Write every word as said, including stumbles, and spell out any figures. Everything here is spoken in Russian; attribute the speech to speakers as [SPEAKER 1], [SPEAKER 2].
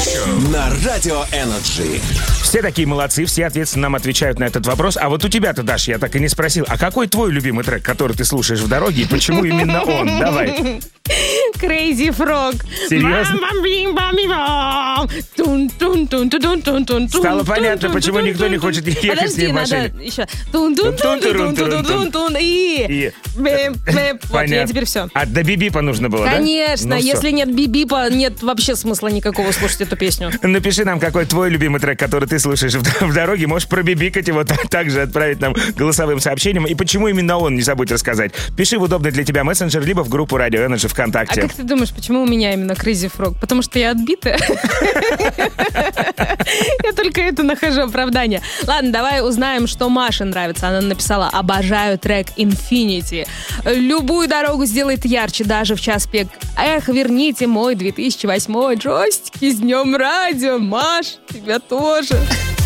[SPEAKER 1] на Радио Energy.
[SPEAKER 2] Все такие молодцы, все ответственно нам отвечают на этот вопрос. А вот у тебя-то, Даш, я так и не спросил, а какой твой любимый трек, который ты слушаешь в дороге, и почему именно он? Давай.
[SPEAKER 3] Crazy Frog.
[SPEAKER 2] Серьезно? Стало понятно, почему никто не хочет ехать с ней в машине.
[SPEAKER 3] Подожди, надо еще. Тун-тун-тун-тун-тун-тун-тун. И... Вот, я теперь все.
[SPEAKER 2] А до бибипа нужно было, да?
[SPEAKER 3] Конечно, если нет бибипа, нет вообще смысла никакого слушать эту песню.
[SPEAKER 2] Напиши нам, какой твой любимый трек, который ты слушаешь в, в дороге. Можешь пробибикать его, также отправить нам голосовым сообщением. И почему именно он, не забудь рассказать. Пиши в удобный для тебя мессенджер, либо в группу Радио Energy ВКонтакте.
[SPEAKER 3] А как ты думаешь, почему у меня именно Crazy Frog? Потому что я отбитая. Я только это нахожу оправдание. Ладно, давай узнаем, что Маше нравится. Она написала: обожаю трек Infinity. Любую дорогу сделает ярче, даже в час пик. Эх, верните мой две тысячи восьмой. Джойстики, с днем радио. Маш, тебя тоже.